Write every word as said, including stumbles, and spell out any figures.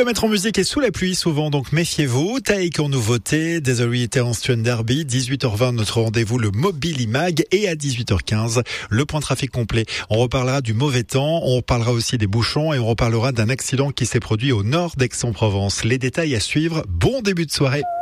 kilomètres en musique et sous la pluie souvent, donc méfiez-vous. Take en nouveauté, Desiree Terence Derby, dix-huit heures vingt notre rendez-vous le Mobilimag et à dix-huit heures quinze le point trafic complet. On reparlera du mauvais temps, on reparlera aussi des bouchons et on reparlera d'un accident qui s'est produit au nord d'Aix-en-Provence. Les détails à suivre, bon début de soirée.